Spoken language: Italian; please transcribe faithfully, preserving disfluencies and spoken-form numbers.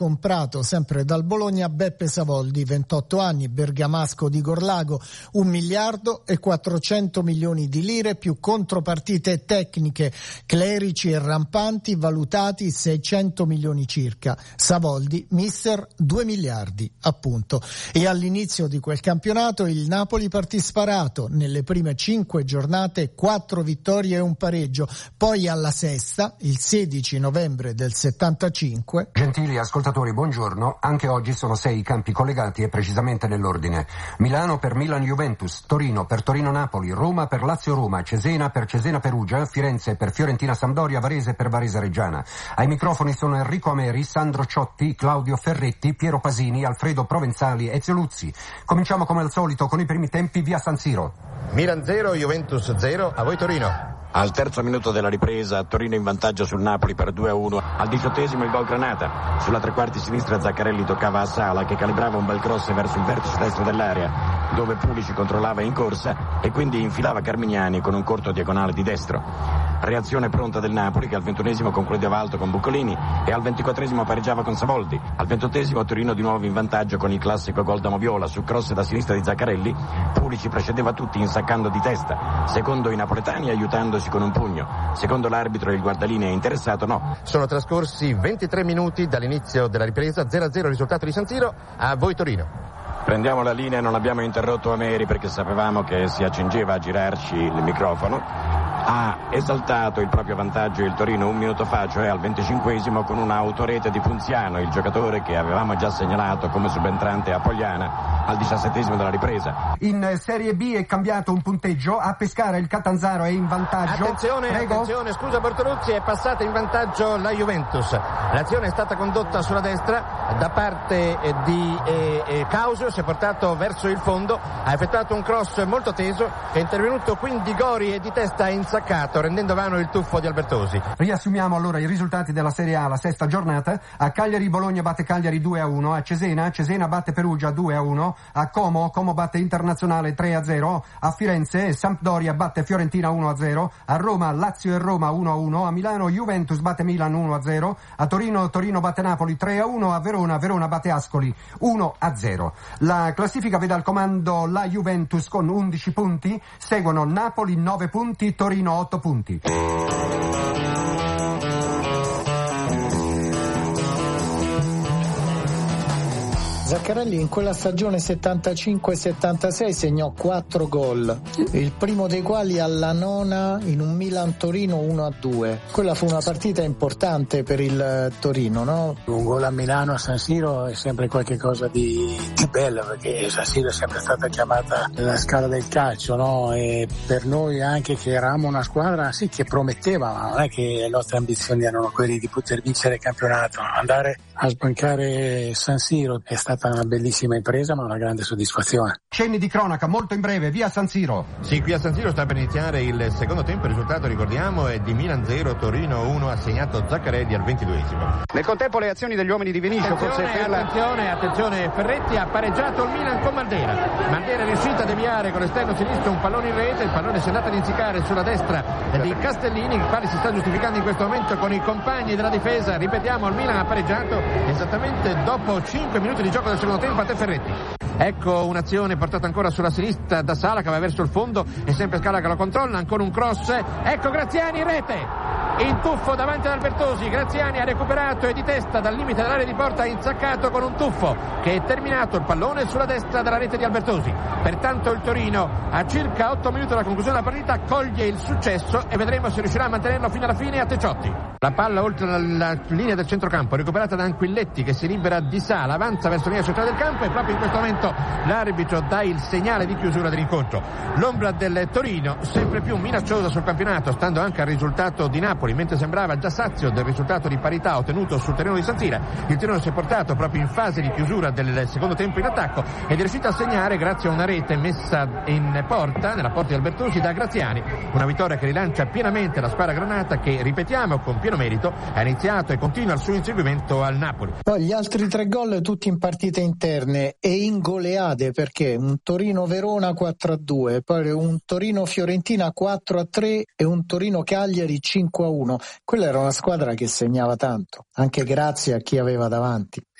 Comprato sempre dal Bologna Beppe Savoldi, ventotto anni, bergamasco di Gorlago, un miliardo e quattrocento milioni di lire più contropartite tecniche, clerici e rampanti valutati seicento milioni circa. Savoldi, mister due miliardi, appunto. E all'inizio di quel campionato il Napoli partì sparato, nelle prime cinque giornate quattro vittorie e un pareggio, poi alla sesta, il sedici novembre del settantacinque. Gentili ascoltatori, buongiorno. Anche oggi sono sei i campi collegati e precisamente nell'ordine: Milano per Milan-Juventus, Torino per Torino-Napoli, Roma per Lazio-Roma, Cesena per Cesena-Perugia, Firenze per Fiorentina-Sampdoria, Varese per Varese-Reggiana. Ai microfoni sono Enrico Ameri, Sandro Ciotti, Claudio Ferretti, Piero Pasini, Alfredo Provenzali, Ezio Luzzi. Cominciamo come al solito con i primi tempi via San Siro. Milan zero, Juventus zero, a voi Torino. Al terzo minuto della ripresa, Torino in vantaggio sul Napoli per due a uno. Al diciottesimo il gol Granata. Sulla tre quarti sinistra Zaccarelli toccava a Sala, che calibrava un bel cross verso il vertice destro dell'area, dove Pulici controllava in corsa e quindi infilava Carmignani con un corto diagonale di destro. Reazione pronta del Napoli, che al ventunesimo concludeva alto con Buccolini e al ventiquattresimo pareggiava con Savoldi. Al ventottesimo Torino di nuovo in vantaggio con il classico gol da Moviola su cross da sinistra di Zaccarelli. Pulici precedeva tutti insaccando di testa, secondo i napoletani aiutandosi con un pugno. Secondo l'arbitro il guardalinea interessato no. Sono trascorsi ventitré minuti dall'inizio della ripresa, zero a zero il risultato di San Siro, a voi Torino. Prendiamo la linea, non abbiamo interrotto Ameri perché sapevamo che si accingeva a girarci il microfono. Ha esaltato il proprio vantaggio il Torino un minuto fa, cioè al venticinquesimo, con un'autorete di Punziano, il giocatore che avevamo già segnalato come subentrante a Pogliana al diciassettesimo della ripresa. In Serie B è cambiato un punteggio, a Pescara il Catanzaro è in vantaggio. Attenzione, Prego. attenzione, scusa Bortoluzzi, è passata in vantaggio la Juventus. L'azione è stata condotta sulla destra da parte di eh, eh, Causio, si è portato verso il fondo, ha effettuato un cross molto teso, è intervenuto quindi Gori e di testa in saccato, rendendo vano il tuffo di Albertosi. Riassumiamo allora i risultati della Serie A, la sesta giornata. A Cagliari Bologna batte Cagliari due a uno, a Cesena Cesena batte Perugia due a uno, a Como Como batte Internazionale tre a zero, a Firenze Sampdoria batte Fiorentina uno a zero, a Roma Lazio e Roma uno a uno, a Milano Juventus batte Milan uno a zero, a Torino Torino batte Napoli tre a uno, a Verona Verona batte Ascoli uno a zero. La classifica vede al comando la Juventus con undici punti, seguono Napoli nove punti, Torino otto punti. Zaccarelli in quella stagione settantacinque settantasei segnò quattro gol, il primo dei quali alla nona in un Milan-Torino uno a due. Quella fu una partita importante per il Torino, no? Un gol a Milano a San Siro è sempre qualcosa di, di bello, perché San Siro è sempre stata chiamata la scala del calcio, no? E per noi anche che eravamo una squadra sì che prometteva, ma non è che le nostre ambizioni erano quelle di poter vincere il campionato. Andare a sbancare San Siro è stata una bellissima impresa, ma una grande soddisfazione. Cenni di cronaca molto in breve, via San Siro. Sì, qui a San Siro sta per iniziare il secondo tempo, il risultato ricordiamo è di Milan zero, Torino uno, assegnato Zaccarelli al ventiduesimo. Nel contempo le azioni degli uomini di Vinicio, forse per la... Attenzione, attenzione, Ferretti ha pareggiato il Milan con Maldera. Maldera è riuscita a deviare con l'esterno sinistro un pallone in rete, il pallone si è andato ad inzicare sulla destra di Castellini, il quale si sta giustificando in questo momento con i compagni della difesa. Ripetiamo, il Milan ha pareggiato esattamente dopo cinque minuti di gioco del secondo tempo. A te Ferretti. Ecco un'azione portata ancora sulla sinistra da Sala che va verso il fondo e sempre Scala che lo controlla, ancora un cross, ecco Graziani in rete, in tuffo davanti ad Albertosi, Graziani ha recuperato e di testa dal limite dell'area di porta ha insaccato con un tuffo che è terminato, il pallone sulla destra della rete di Albertosi. Pertanto il Torino a circa otto minuti dalla conclusione della partita coglie il successo e vedremo se riuscirà a mantenerlo fino alla fine a Tecciotti. La palla oltre la, la linea del centrocampo recuperata da Anquilletti che si libera di Sala, avanza verso la linea centrale del campo e proprio in questo momento l'arbitro dà il segnale di chiusura dell'incontro. L'ombra del Torino sempre più minacciosa sul campionato, stando anche al risultato di Napoli, mentre sembrava già sazio del risultato di parità ottenuto sul terreno di San Siro. Il Torino si è portato proprio in fase di chiusura del secondo tempo in attacco ed è riuscito a segnare grazie a una rete messa in porta, nella porta di Albertosi da Graziani, una vittoria che rilancia pienamente la squadra granata che, ripetiamo, con pieno merito ha iniziato e continua il suo inseguimento al Napoli. Poi gli altri tre gol tutti in partite interne e in goleade, perché un Torino-Verona quattro a due, poi un Torino-Fiorentina quattro a tre e un Torino-Cagliari cinque a uno, quella era una squadra che segnava tanto, anche grazie a chi aveva davanti.